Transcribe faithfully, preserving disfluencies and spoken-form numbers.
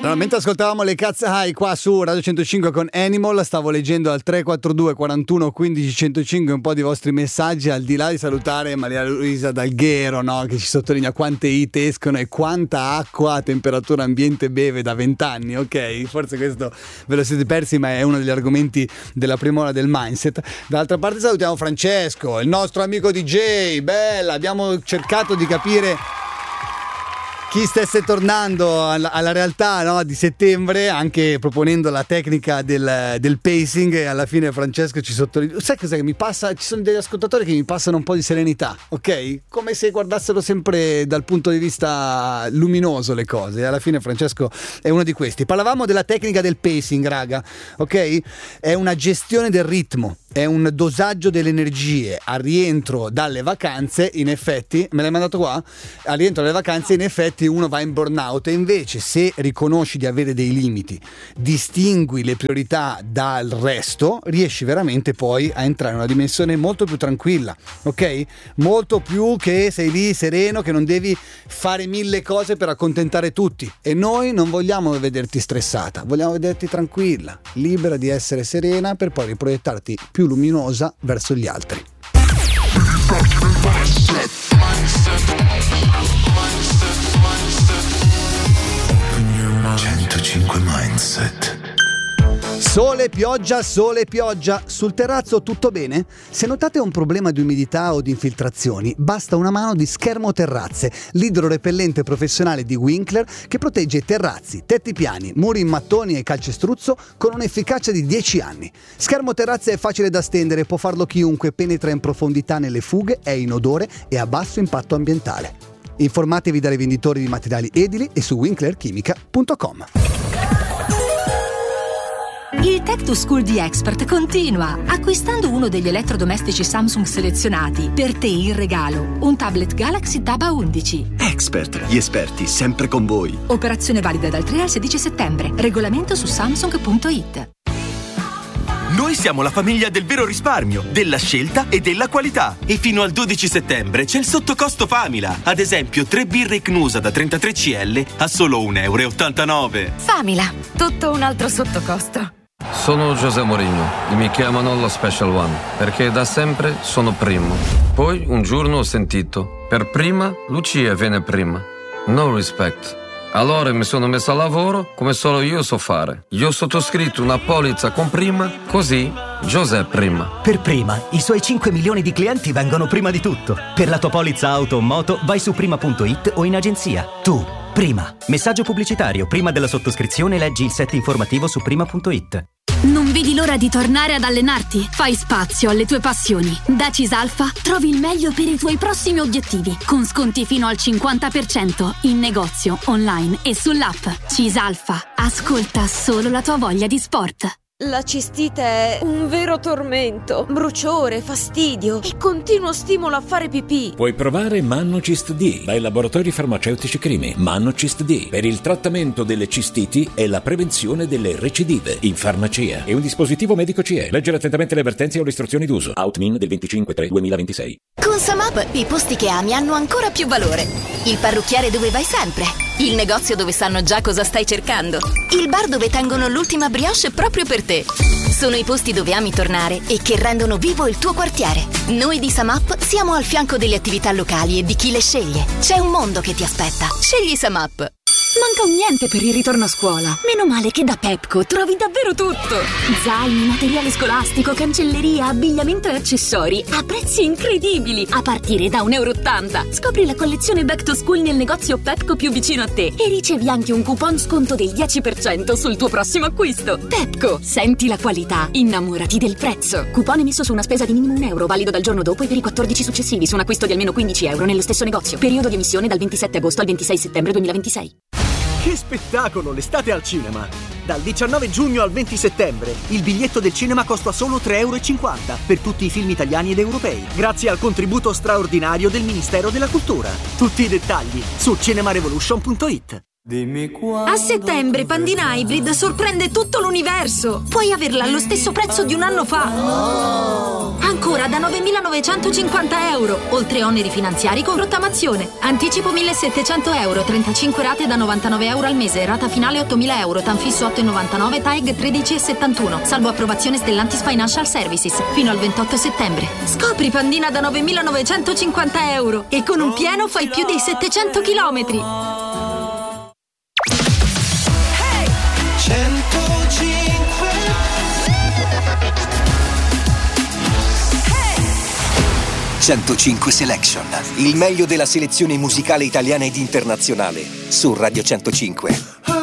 No, mentre ascoltavamo le Cats High qua su Radio centocinque con Animal, stavo leggendo al tre quattro due quarantuno quindici centocinque un po' di vostri messaggi, al di là di salutare Maria Luisa Dalghero, no, che ci sottolinea quante hit escono e quanta acqua a temperatura ambiente beve da vent'anni, ok? Forse questo ve lo siete persi, ma è uno degli argomenti della prima ora del Mindset. Dall'altra parte salutiamo Francesco, il nostro amico D J, bella, abbiamo cercato di capire chi stesse tornando alla, alla realtà, no, di settembre, anche proponendo la tecnica del, del pacing, e alla fine Francesco ci sottolinea. Sai cos'è che mi passa? Ci sono degli ascoltatori che mi passano un po' di serenità, ok? Come se guardassero sempre dal punto di vista luminoso le cose, e alla fine Francesco è uno di questi. Parlavamo della tecnica del pacing, raga, ok? È una gestione del ritmo, è un dosaggio delle energie al rientro dalle vacanze. In effetti, me l'hai mandato qua? Al rientro dalle vacanze in effetti uno va in burnout, e invece se riconosci di avere dei limiti, distingui le priorità dal resto, riesci veramente poi a entrare in una dimensione molto più tranquilla, ok? Molto più che sei lì sereno, che non devi fare mille cose per accontentare tutti, e noi non vogliamo vederti stressata, vogliamo vederti tranquilla, libera di essere serena, per poi riproiettarti più luminosa verso gli altri. centocinque Mindset. Sole, pioggia, sole, pioggia. Sul terrazzo tutto bene? Se notate un problema di umidità o di infiltrazioni, basta una mano di Schermo Terrazze, l'idrorepellente professionale di Winkler che protegge terrazzi, tetti piani, muri in mattoni e calcestruzzo con un'efficacia di dieci anni. Schermo Terrazze è facile da stendere, può farlo chiunque, penetra in profondità nelle fughe, è inodore e a basso impatto ambientale. Informatevi dai venditori di materiali edili e su winkler chimica punto com. Il Tech to School di Expert continua. Acquistando uno degli elettrodomestici Samsung selezionati, per te in regalo un tablet Galaxy Tab A undici. Expert, gli esperti sempre con voi. Operazione valida dal tre al sedici settembre. Regolamento su samsung punto it. Noi siamo la famiglia del vero risparmio, della scelta e della qualità. E fino al dodici settembre c'è il sottocosto Famila. Ad esempio, tre birre Cnusa da trentatré centilitri a solo un euro e ottantanove. Famila, tutto un altro sottocosto. Sono José Mourinho e mi chiamano lo Special One perché da sempre sono primo. Poi un giorno ho sentito: per prima Lucia viene prima. No respect. Allora mi sono messo a lavoro come solo io so fare. Io ho sottoscritto una polizza con Prima, così José Prima. Per Prima, i suoi cinque milioni di clienti vengono prima di tutto. Per la tua polizza auto o moto vai su prima punto it o in agenzia. Tu, Prima. Messaggio pubblicitario. Prima della sottoscrizione leggi il set informativo su prima punto it. Non vedi l'ora di tornare ad allenarti? Fai spazio alle tue passioni. Da Cisalfa trovi il meglio per i tuoi prossimi obiettivi, con sconti fino al cinquanta per cento in negozio, online e sull'app. Cisalfa, ascolta solo la tua voglia di sport. La cistite è un vero tormento, bruciore, fastidio e continuo stimolo a fare pipì. Puoi provare Mannocist D dai laboratori farmaceutici Crimi. Mannocist D per il trattamento delle cistiti e la prevenzione delle recidive in farmacia. È un dispositivo medico C E. Leggere attentamente le avvertenze o le istruzioni d'uso. Outmin del venticinque tre duemilaventisei. Con Samap i posti che ami hanno ancora più valore. Il parrucchiere dove vai sempre. Il negozio dove sanno già cosa stai cercando. Il bar dove tengono l'ultima brioche proprio per te. Sono i posti dove ami tornare e che rendono vivo il tuo quartiere. Noi di Samap siamo al fianco delle attività locali e di chi le sceglie. C'è un mondo che ti aspetta. Scegli Samap. Manca un niente per il ritorno a scuola. Meno male che da Pepco trovi davvero tutto. Zaini, materiale scolastico, cancelleria, abbigliamento e accessori a prezzi incredibili, a partire da un euro e ottanta. Scopri la collezione Back to School nel negozio Pepco più vicino a te e ricevi anche un coupon sconto del dieci per cento sul tuo prossimo acquisto. Pepco, senti la qualità, innamorati del prezzo. Coupon emesso su una spesa di minimo un euro, valido dal giorno dopo e per i quattordici successivi su un acquisto di almeno quindici euro nello stesso negozio. Periodo di emissione dal ventisette agosto al ventisei settembre duemilaventisei. Che spettacolo, l'estate al cinema! Dal diciannove giugno al venti settembre il biglietto del cinema costa solo tre euro e cinquanta per tutti i film italiani ed europei, grazie al contributo straordinario del Ministero della Cultura. Tutti i dettagli su cinema revolution punto it. A settembre Pandina Hybrid sorprende tutto l'universo. Puoi averla allo stesso prezzo di un anno fa. Ancora da novemilanovecentocinquanta euro, oltre oneri finanziari con rottamazione. Anticipo millesettecento euro, trentacinque rate da novantanove euro al mese, rata finale ottomila euro, Tanfisso otto virgola novantanove, T A E G tredici virgola settantuno, salvo approvazione Stellantis Financial Services, fino al ventotto settembre. Scopri Pandina da novemilanovecentocinquanta euro e con un pieno fai più di settecento chilometri. centocinque Selection, il meglio della selezione musicale italiana ed internazionale su Radio centocinque.